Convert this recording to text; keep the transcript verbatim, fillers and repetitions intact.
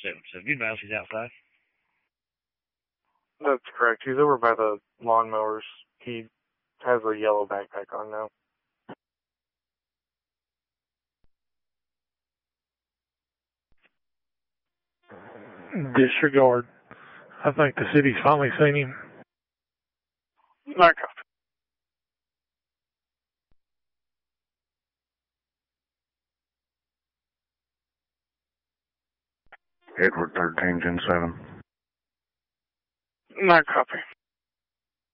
seven seven. You advise he's outside? That's correct. He's over by the lawnmowers. He has a yellow backpack on now. Disregard. I think the city's finally seen him. Not copy. Edward thirteen, ten seven. Not copy.